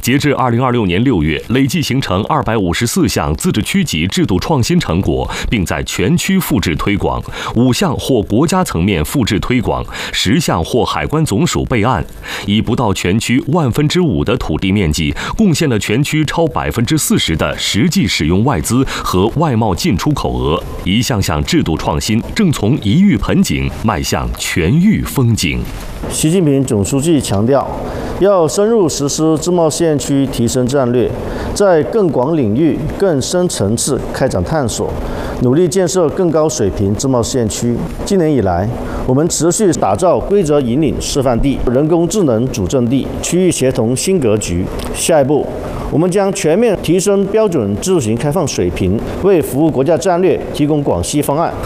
截至2026年6月，累计形成254项自治区级制度创新成果，并在全区复制推广，5项获国家层面复制推广，10项获海关总署备案，以不到全区5%的土地面积，贡献了全区超40%的实际使用外资和外贸进出口额。一项项制度创新正从一域盆景迈向全域风景。 习近平总书记强调，要深入实施自贸试验区提升战略，在更广领域、更深层次开展探索，努力建设更高水平自贸试验区。今年以来，我们持续打造规则引领示范地、人工智能主阵地、区域协同新格局。下一步，我们将全面提升标准自主型开放水平，为服务国家战略提供广西方案。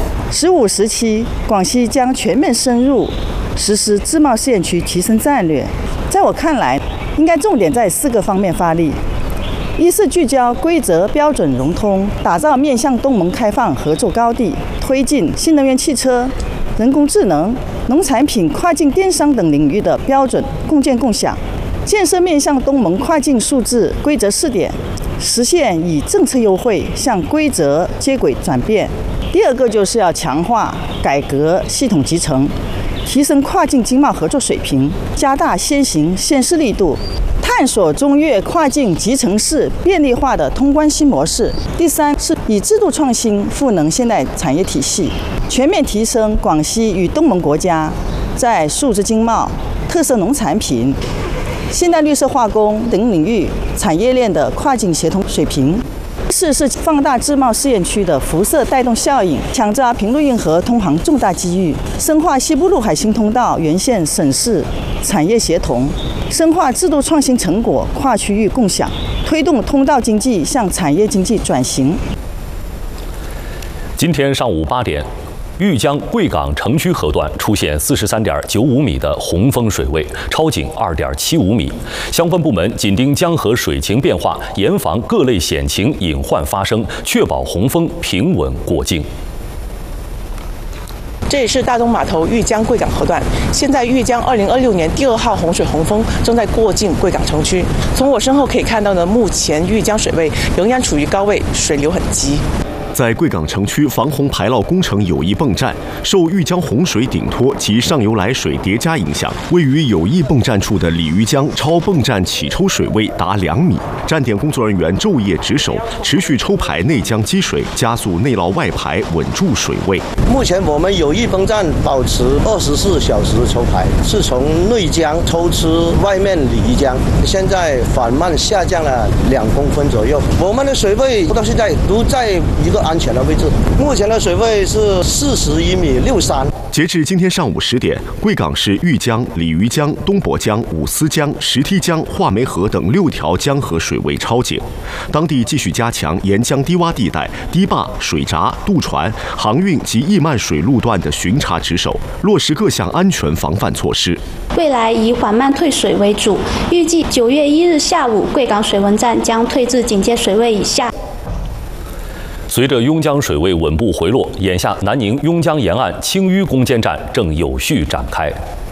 15、17，广西将全面深入实施自贸试验区提升战略。在我看来，应该重点在4个方面发力：一是聚焦规则标准融通，打造面向东盟开放合作高地，推进新能源汽车、人工智能、农产品、跨境电商等领域的标准共建共享，建设面向东盟跨境数字规则试点，实现以政策优惠向规则接轨转变。第二个就是要强化改革系统集成，提升跨境经贸合作水平，加大先行先试力度，探索中越跨境集成式便利化的通关新模式。第三是以制度创新赋能现代产业体系，全面提升广西与东盟国家在数字经贸、特色农产品、现代绿色化工等领域产业链的跨境协同水平。4是放大自贸试验区的辐射带动效应，抢抓平陆运河通航重大机遇，深化西部陆海新通道沿线省市产业协同，深化制度创新成果跨区域共享，推动通道经济向产业经济转型。 今天上午8点，豫江贵港城区河段出现43.95米的洪峰水位，超警2.75米。相关部门紧盯江河水情变化，严防各类险情隐患发生，确保洪峰平稳过境。 这也是大东码头豫江贵港河段，现在豫江2026年第2号洪水洪峰正在过境贵港城区。从我身后可以看到呢，目前豫江水位仍然处于高位，水流很急。 在贵港城区防洪排涝工程友谊泵站受豫江洪水顶托及上游来水叠加影响，位于友谊泵站处的鲤鱼江超泵站起抽水位达2米，站点工作人员昼夜值守，持续抽排内江积水，加速内涝外排，稳住水位。 目前我们友谊泵站保持24小时抽排，是从内江抽出外面鲤鱼江，现在缓慢下降了2公分左右。我们的水位到现在都在一个安全的位置，目前的水位是41米63。 截至今天上午10点，贵港市豫江、鲤鱼江、东伯江、五司江、石梯江、画眉河等6条江河水位超警，当地继续加强沿江低洼地带、堤坝、水闸、渡船、航运及易漫水路段的巡查值守，落实各项安全防范措施。 未来以缓慢退水为主，预计9月1日下午，贵港水文站将退至警戒水位以下。 随着邕江水位稳步回落，眼下南宁邕江沿岸清淤攻坚战正有序展开。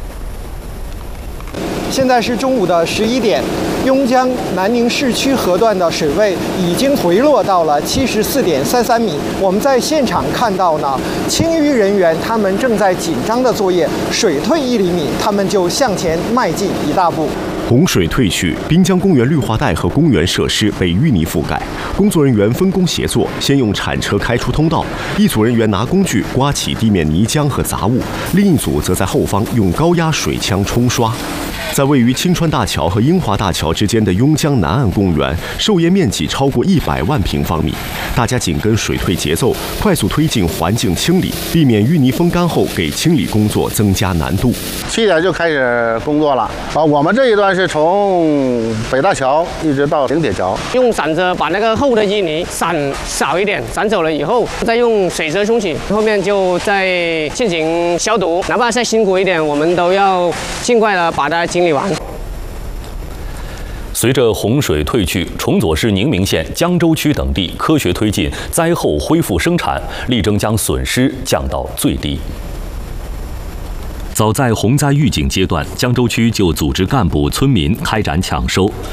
现在是中午的11点，邕江南宁市区河段的水位已经回落到了74.33米。我们在现场看到呢，清淤人员他们正在紧张的作业，水退1厘米，他们就向前迈进一大步。 洪水退去，滨江公园绿化带和公园设施被淤泥覆盖，工作人员分工协作，先用铲车开出通道，一组人员拿工具刮起地面泥浆和杂物，另一组则在后方用高压水枪冲刷。在位于青川大桥和英华大桥之间的邕江南岸公园，受淹面积超过100万平方米，大家紧跟水退节奏，快速推进环境清理，避免淤泥风干后给清理工作增加难度。 7点就开始工作了我们这一段是从北大桥一直到顶铁桥， 用铲子把那个厚的淤泥散少一点，散走了以后，再用水车冲洗，后面就再进行消毒，哪怕再辛苦一点，我们都要尽快的把它清理完。 随着洪水退去，崇左市宁明县江州区等地科学推进灾后恢复生产，力争将损失降到最低。早在洪灾预警阶段，江州区就组织干部、村民开展抢收。